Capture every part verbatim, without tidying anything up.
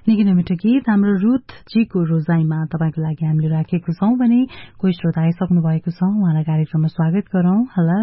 निकै नै मिठो गीत हाम्रो रुथजीको रोजाइमा तपाईको लागि हामीले राखेको छौं भने कोही श्रोता आइसक्नु भएको छ उहाँलाई कार्यक्रममा स्वागत गरौं। हेलो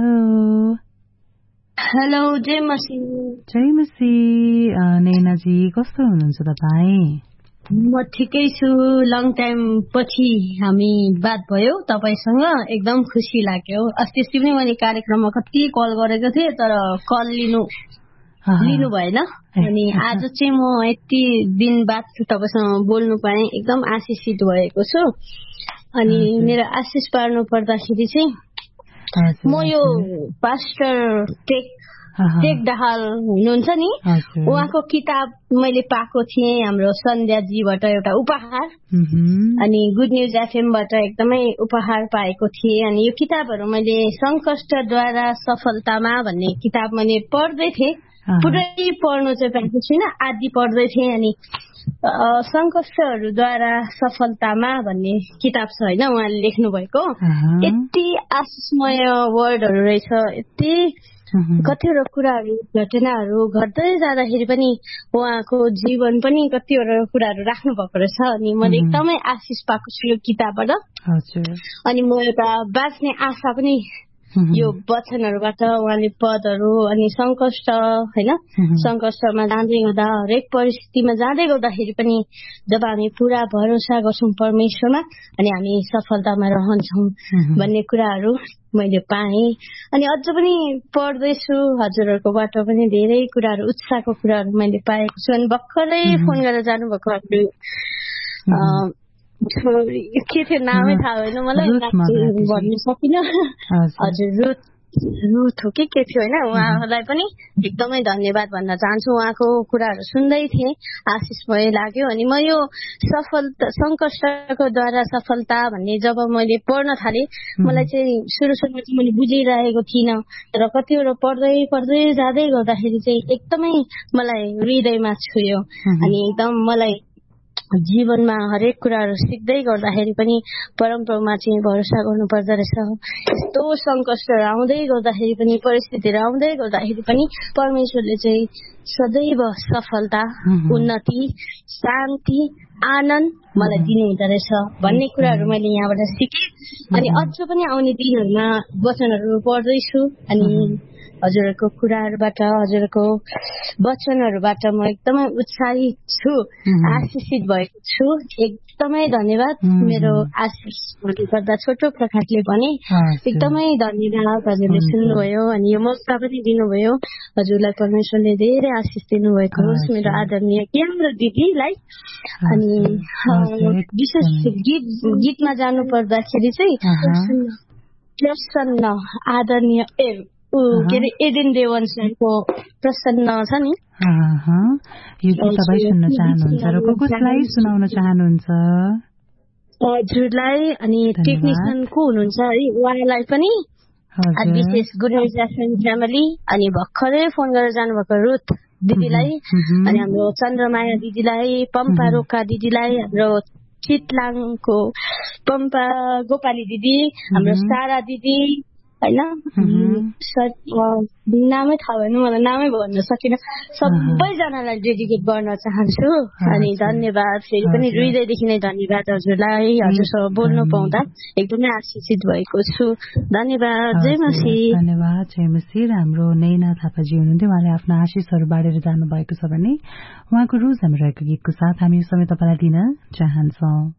हेलो जय मसी। जय मसी। नैनाजी कस्तो हुनुहुन्छ तपाई? म ठिकै छु। लङ टाइम पछि हामी बात भयो तपाईसँग, एकदम खुसी लाग्यो। अस्ति पनि मैले कार्यक्रममा कति कल गरेको थिएँ तर कल लिनु लिनु भएन, अनि आज चाहिँ म यति दिन बाद तपाईसँग बोल्नु पाएँ, एकदम आशिषित भएको छु। अनि मेरो आशिष पार्नु पर्दाखेरि चाहिँ म यो पास्टर टेक टेक दाहाल हुनुहुन्छ नि, उहाँको किताब मैले पाएको थिएँ हाम्रो सन्ध्याजीबाट एउटा उपहार, अनि गुड न्युज एफएमबाट एकदमै उपहार पाएको थिएँ। अनि यो किताबहरू मैले संकष्टद्वारा सफलतामा भन्ने किताब मैले पढ्दै थिएँ, पुरै पढ्नु चाहिँ पाएको छुइनँ, आदि पढ्दै थिएँ। अनि संकष्टहरूद्वारा सफलतामा भन्ने किताब छ होइन, उहाँले लेख्नु भएको। यति आशिषमय वर्डहरू रहेछ, यति कतिवटा कुराहरू घटनाहरू घट्दै जाँदाखेरि पनि उहाँको जीवन पनि कतिवटा कुराहरू राख्नु भएको रहेछ। अनि मैले एकदमै आशिष पाएको छु यो किताबबाट। अनि म एउटा बाँच्ने आशा पनि यो वचनहरूबाट, उहाँले पदहरू अनि संकष्ट होइन, संकष्टमा जाँदै गर्दा हरेक परिस्थितिमा जाँदै गर्दाखेरि पनि जब हामी पुरा भरोसा गर्छौँ परमेश्वरमा अनि हामी सफलतामा रहन्छौँ भन्ने कुराहरू मैले पाएँ। अनि अझ पनि पढ्दैछु, हजुरहरूकोबाट पनि धेरै कुराहरू, उत्साहको कुराहरू मैले पाएको छु। अनि भर्खरै फोन गरेर जानुभएको हाम्रो के थियो नामै थाहा होइन मलाई, भन्नु सकिनँ। हजुर रुथ रुथ हो कि के थियो होइन, उहाँलाई पनि एकदमै धन्यवाद भन्न चाहन्छु। उहाँको कुराहरू सुन्दै थिएँ, आशिषमय लाग्यो। अनि म यो सफलता संकष्टको द्वारा सफलता भन्ने जब मैले पढ्न थालेँ, मलाई चाहिँ सुरु सुरुमा चाहिँ मैले बुझिरहेको थिइनँ, तर कतिवटा पढ्दै पढ्दै जाँदै गर्दाखेरि चाहिँ एकदमै मलाई हृदयमा छुयो। अनि एकदम मलाई जीवनमा हरेक कुराहरू सिक्दै गर्दाखेरि पनि परमप्रभुमा चाहिँ भरोसा गर्नु पर्दो रहेछ। यस्तो सङ्कष्टहरू आउँदै गर्दाखेरि पनि, परिस्थितिहरू आउँदै गर्दाखेरि पनि परमेश्वरले चाहिँ सदैव सफलता, उन्नति, शान्ति, आनन्द मलाई दिनुहुँदो रहेछ भन्ने कुराहरू मैले यहाँबाट सिकेँ। अनि अझ पनि आउने दिनहरूमा वचनहरू पढ्दैछु अनि हजुरहरूको कुराहरूबाट, हजुरहरूको वचनहरूबाट म एकदमै उत्साहित छु, आशिषित भएको छु। एकदमै धन्यवाद। मेरो आशिष गर्दा छोटो प्रकारले भने एकदमै धन्यवाद। हजुरले सुन्नुभयो अनि यो मौका पनि दिनुभयो। हजुरलाई परमेश्वरले धेरै आशिष दिनुभएको होस्, मेरो आदरणीय ज्ञान दिदीलाई। अनि विशेष गीत गीतमा जानु पर्दाखेरि चाहिँ प्रसन्न आदरणीय ए के अरे एडेन देवन सरको प्रसन्न छ नि, यो गीत तपाईँ सुन्न चाहनुहुन्छ र को कसलाई सुनाउन चाहनुहुन्छ? हजुरलाई अनि टेक्निसियन को हुनुहुन्छ है उहाँलाई पनि विशेष गुड न्युज एफएम फ्यामिली, अनि भर्खरै फोन गरेर जानुभएको रुथ दिदीलाई, अनि हाम्रो चन्द्रमाया दिदीलाई, पम्पा रोका दिदीलाई, हाम्रो चितलाङको पम्पा गोपाली दिदी, हाम्रो सारा दिदी होइन, नामै थाहा भएन मलाई, नामै भन्न सकिनँ। सबैजनालाई डेडिकेट गर्न चाहन्छु। अनि धन्यवाद, फेरि पनि हृदयदेखि नै धन्यवाद हजुरलाई। हजुरसँग बोल्नु पाउँदा एकदमै आशिषित भएको छु। धन्यवाद। जय मसी। धन्यवाद। जय मसी। हाम्रो नैना थापाजी हुनुहुन्थ्यो, उहाँले आफ्नो आशिषहरू बाँडेर जानुभएको छ भने उहाँको रोज हामी रहेको गीतको साथ हामी यो समय तपाईँलाई दिन चाहन्छौँ।